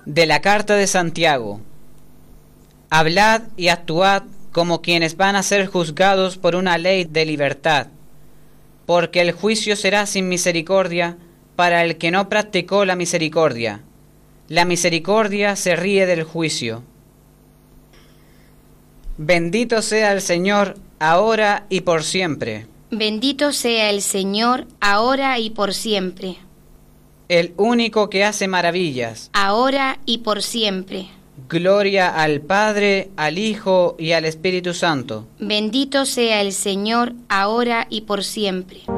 De la carta de Santiago. Hablad y actuad como quienes van a ser juzgados por una ley de libertad, porque el juicio será sin misericordia para el que no practicó la misericordia. La misericordia se ríe del juicio. Bendito sea el Señor, ahora y por siempre. Bendito sea el Señor, ahora y por siempre. El único que hace maravillas. Ahora y por siempre. Gloria al Padre, al Hijo y al Espíritu Santo. Bendito sea el Señor, ahora y por siempre.